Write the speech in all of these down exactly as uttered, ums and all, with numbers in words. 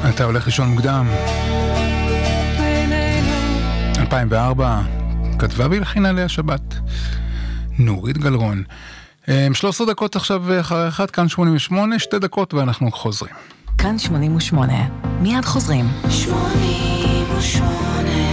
אתה הולך לישון מוקדם. אלפיים וארבע, כתבה והלחינה עליה שבת. נורית גלרון. שלוש עשרה דקות עכשיו אחרי אחד, כאן שמונים ושמונה, שתי דקות ואנחנו חוזרים. כאן שמונים ושמונה, מיד חוזרים. שמונים ושמונה.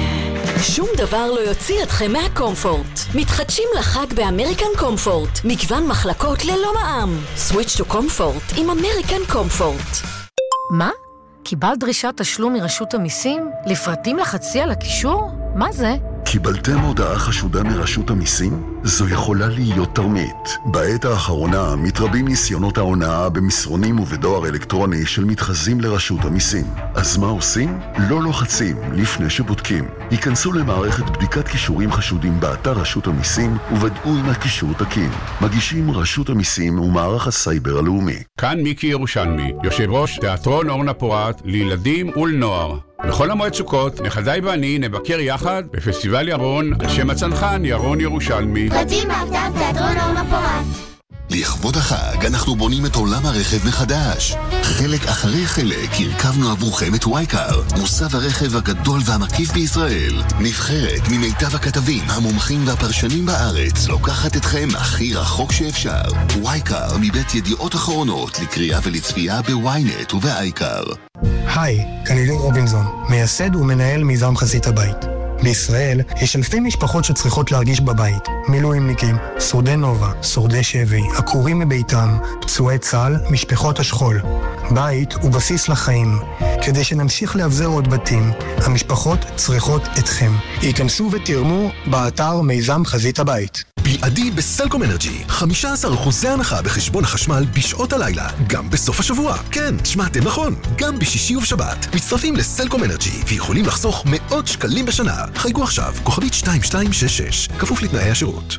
שום דבר לא יוציא אתכם מהקומפורט. מתחדשים לחג באמריקן קומפורט. מגוון מחלקות ללא מע"מ. סוויץ' טו קומפורט עם אמריקן קומפורט. מה? קיבלת דרישת תשלום מרשות המיסים? לפרטים לחצי על הקישור? מה זה? קיבלתם הודעה חשודה מרשות המיסים? זו יכולה להיות תרמית. בעת האחרונה מתרבים ניסיונות ההונאה במסרונים ובדואר אלקטרוני של מתחזים לרשות המיסים. אז מה עושים? לא לוחצים לפני שבודקים. היכנסו למערכת בדיקת קישורים חשודים באתר רשות המיסים וודאו אם הקישור תקין. מגישים רשות המיסים ומערך הסייבר הלאומי. כאן מיקי ירושלמי, יושב ראש תיאטרון אורנה פורת לילדים ולנוער. בכל המועד סוכות, נכדיי ואני נבקר יחד בפסטיבל ירון על שם הצנחן ירון ירושלמי. פרטים באתר תיאטרון אורנה פורת. לכבוד החג אנחנו בונים את עולם הרכב מחדש. חלק אחרי חלק הרכבנו עבורכם את וייקר, מוסב הרכב הגדול והמקיף בישראל. נבחרת ממיטב הכתבים, המומחים והפרשנים בארץ לוקחת אתכם הכי רחוק שאפשר. וייקר מבית ידיעות אחרונות לקריאה ולצפייה בוויינט ובאייקר. היי, כאן אילי רובינזון, מייסד ומנהל מיזם חזית הבית. בישראל יש אלפי משפחות שצריכות להרגיש בבית. מילואימניקים, שורדי נובה, שורדי שבי, עקורים מביתם, פצועי צה"ל, משפחות השכול. בית הוא בסיס לחיים. כדי שנמשיך להבזר עוד בתים, המשפחות צריכות אתכם. ייכנסו ותרמו באתר מיזם חזית הבית. בלעדי בסלקום אנרג'י, חמישה עשר אחוז הנחה בחשבון החשמל בשעות הלילה, גם בסוף השבוע. כן, שמעתם נכון, גם בשישי ובשבת. מצטרפים לסלקום אנרג'י ויכולים לחסוך מאות שקלים בשנה. חייגו עכשיו, כוכבית שתיים שתיים שש שש, כפוף לתנאי השירות.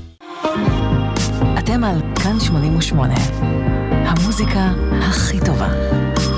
אתם על כאן שמונים ושמונה, המוזיקה הכי טובה.